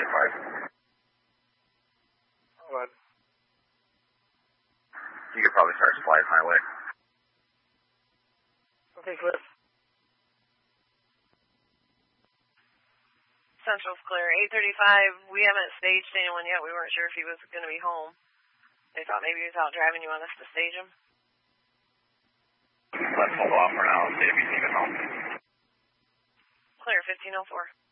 835. What? You could probably start sliding my way. Okay, clear. Central's clear. 835, we haven't staged anyone yet. We weren't sure if he was going to be home. They thought maybe he was out driving. You want us to stage him? Let's hold off for now and see if he's even home. Clear, 1504.